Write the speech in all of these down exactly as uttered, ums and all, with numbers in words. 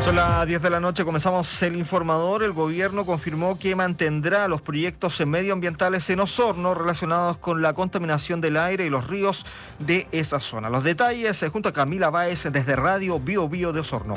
Son las diez de la noche, comenzamos el informador. El gobierno confirmó que mantendrá los proyectos medioambientales en Osorno relacionados con la contaminación del aire y los ríos de esa zona. Los detalles junto a Camila Báez desde Radio Bio Bio de Osorno.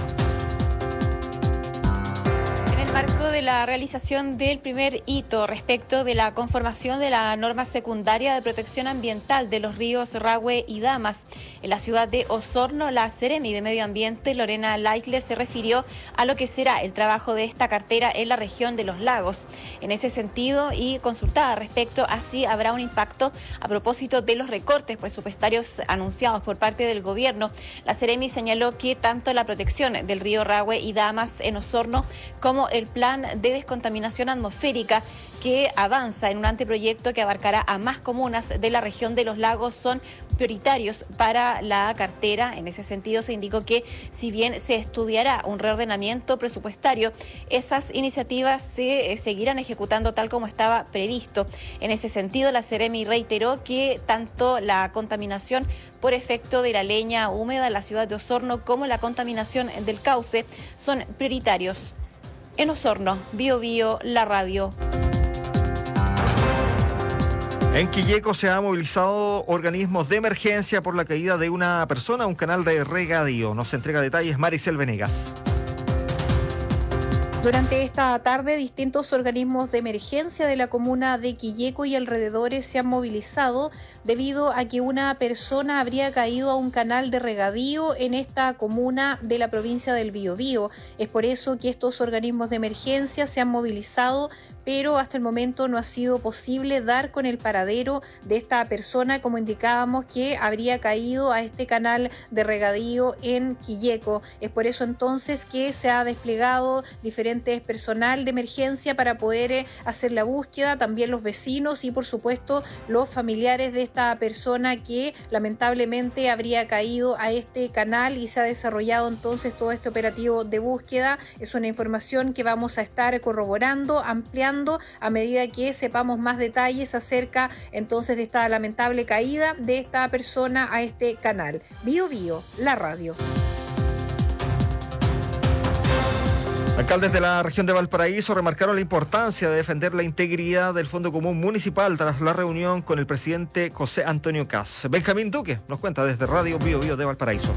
Marco de la realización del primer hito respecto de la conformación de la norma secundaria de protección ambiental de los ríos Rahue y Damas. En la ciudad de Osorno, la Seremi de Medio Ambiente, Lorena Laitle, se refirió a lo que será el trabajo de esta cartera en la región de los lagos. En ese sentido, y consultada respecto a si habrá un impacto a propósito de los recortes presupuestarios anunciados por parte del gobierno, la Seremi señaló que tanto la protección del río Rahue y Damas en Osorno como el plan de descontaminación atmosférica que avanza en un anteproyecto que abarcará a más comunas de la región de los lagos son prioritarios para la cartera. En ese sentido, se indicó que si bien se estudiará un reordenamiento presupuestario, esas iniciativas se seguirán ejecutando tal como estaba previsto. En ese sentido, la Seremi reiteró que tanto la contaminación por efecto de la leña húmeda en la ciudad de Osorno como la contaminación del cauce son prioritarios. En Osorno, Bio Bio, la radio. En Quilleco se han movilizado organismos de emergencia por la caída de una persona a un canal de regadío. Nos entrega detalles Maricel Venegas. Durante esta tarde, distintos organismos de emergencia de la comuna de Quilleco y alrededores se han movilizado debido a que una persona habría caído a un canal de regadío en esta comuna de la provincia del Biobío. Es por eso que estos organismos de emergencia se han movilizado, pero hasta el momento no ha sido posible dar con el paradero de esta persona, como indicábamos, que habría caído a este canal de regadío en Quilleco. Es por eso entonces que se ha desplegado diferentes personal de emergencia para poder hacer la búsqueda, también los vecinos y por supuesto los familiares de esta persona que lamentablemente habría caído a este canal, y se ha desarrollado entonces todo este operativo de búsqueda. Es una información que vamos a estar corroborando, ampliando a medida que sepamos más detalles acerca entonces de esta lamentable caída de esta persona a este canal. Bio Bio, la radio. Alcaldes de la región de Valparaíso remarcaron la importancia de defender la integridad del Fondo Común Municipal tras la reunión con el presidente José Antonio Kast. Benjamín Duque nos cuenta desde Radio Bio Bio de Valparaíso.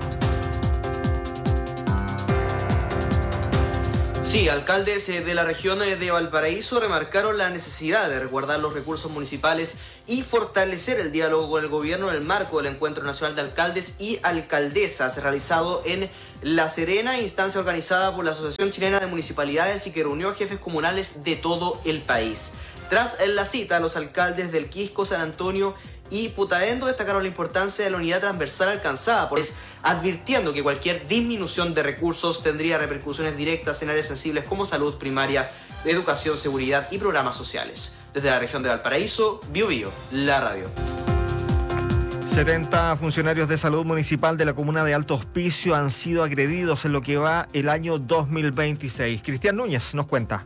Sí, alcaldes de la región de Valparaíso remarcaron la necesidad de resguardar los recursos municipales y fortalecer el diálogo con el gobierno en el marco del Encuentro Nacional de Alcaldes y Alcaldesas realizado en La Serena, instancia organizada por la Asociación Chilena de Municipalidades y que reunió a jefes comunales de todo el país. Tras la cita, los alcaldes del Quisco, San Antonio y Putaendo destacaron la importancia de la unidad transversal alcanzada, por eso, advirtiendo que cualquier disminución de recursos tendría repercusiones directas en áreas sensibles como salud primaria, educación, seguridad y programas sociales. Desde la región de Valparaíso, Bio Bio, la radio. setenta funcionarios de salud municipal de la comuna de Alto Hospicio han sido agredidos en lo que va el año dos mil veintiséis. Cristian Núñez nos cuenta.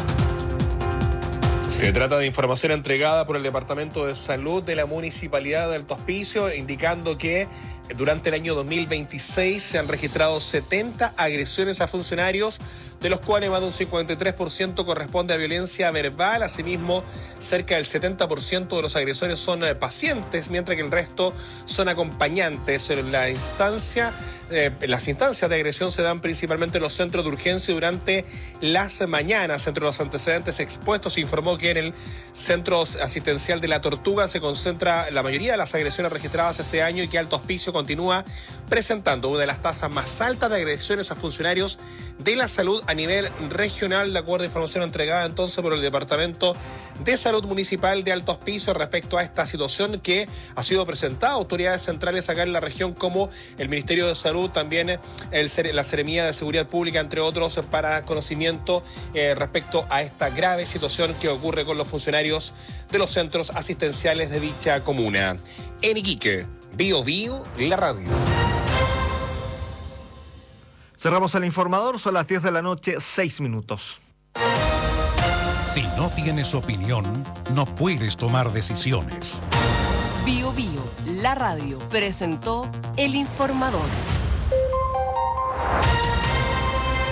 Se trata de información entregada por el Departamento de Salud de la Municipalidad de Alto Hospicio, indicando que durante el año dos mil veintiséis se han registrado setenta agresiones a funcionarios, de los cuales más de un cincuenta y tres por ciento corresponde a violencia verbal. Asimismo, cerca del setenta por ciento de los agresores son pacientes, mientras que el resto son acompañantes. En la instancia, eh, las instancias de agresión se dan principalmente en los centros de urgencia durante las mañanas. Entre los antecedentes expuestos, se informó que en el Centro Asistencial de La Tortuga se concentra la mayoría de las agresiones registradas este año y que Alto Hospicio continúa presentando una de las tasas más altas de agresiones a funcionarios de la salud a nivel regional, de acuerdo a información entregada entonces por el Departamento de Salud Municipal de Alto Hospicio respecto a esta situación que ha sido presentada a autoridades centrales acá en la región como el Ministerio de Salud, también el, la Seremía de Seguridad Pública, entre otros, para conocimiento eh, respecto a esta grave situación que ocurre con los funcionarios de los centros asistenciales de dicha comuna. En Iquique, Bio Bio, la radio. Cerramos el informador, son las diez de la noche, seis minutos. Si no tienes opinión, no puedes tomar decisiones. Bio Bio, la radio, presentó el informador.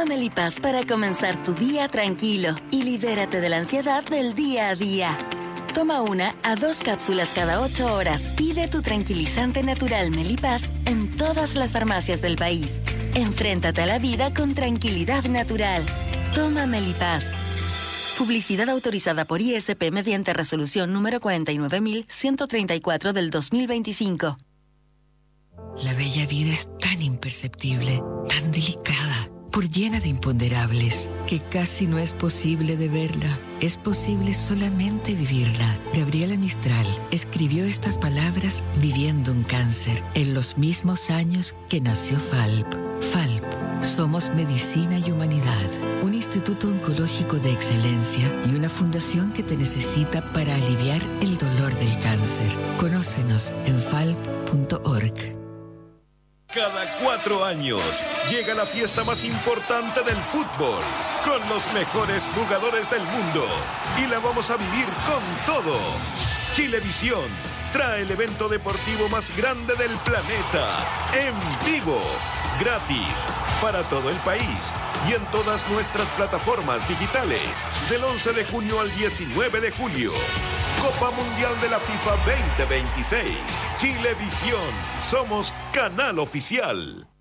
Toma Melipaz para comenzar tu día tranquilo y libérate de la ansiedad del día a día. Toma una a dos cápsulas cada ocho horas. Pide tu tranquilizante natural Melipaz en todas las farmacias del país. Enfréntate a la vida con tranquilidad natural. Toma Melipaz. Publicidad autorizada por I S P mediante resolución número cuarenta y nueve mil ciento treinta y cuatro del dos mil veinticinco. La bella vida es tan imperceptible, tan delicada, por llena de imponderables, que casi no es posible de verla. Es posible solamente vivirla. Gabriela Mistral escribió estas palabras viviendo un cáncer en los mismos años que nació Falp. Falp. Somos Medicina y Humanidad, un instituto oncológico de excelencia y una fundación que te necesita para aliviar el dolor del cáncer. Conócenos en falp punto org. Cada cuatro años llega la fiesta más importante del fútbol, con los mejores jugadores del mundo. Y la vamos a vivir con todo. Chilevisión trae el evento deportivo más grande del planeta, en vivo, gratis, para todo el país y en todas nuestras plataformas digitales, del once de junio al diecinueve de julio. Copa Mundial de la FIFA veinte veintiséis. Chilevisión. Somos canal oficial.